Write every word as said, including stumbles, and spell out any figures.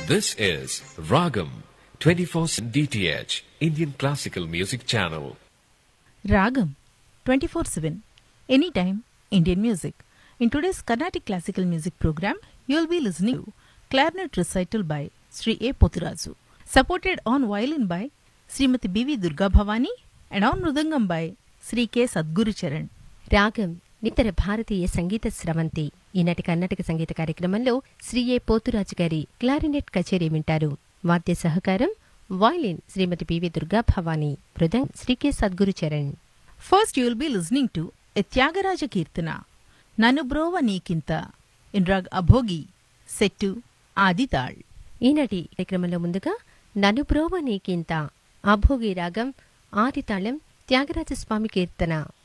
This is Ragam twenty-four seven D T H Indian Classical Music Channel. Ragam twenty-four seven Anytime Indian Music. In today's Carnatic Classical Music program, you will be listening to clarinet recital by Sri A. Pothurazu, supported on violin by Srimati B V Durga Bhavani and on mridangam by Sri K. Sadguru Charan. రాగం నితర భారతీయ సంగీత స్రవంతి. ఈనాటి కర్ణాటక సంగీత కార్యక్రమంలో శ్రీ ఏ పోతురాజు గారి clarinet కచేరీ వింటారు. వాద్య సహకారం violin Shrimati PV Durga Bhavani, mridangam Shri K Sadhguru Charan. First you will be listening to a Tyagaraja Kirtana, Nanubrova Nikinta, in rag Abhogi, set to Adital. ఈనాటి కార్యక్రమంలో ముందుగా ననుబ్రోవ నీకింత అభోగి రాగం ఆదితాళం త్యాగరాజస్వామి కీర్తన.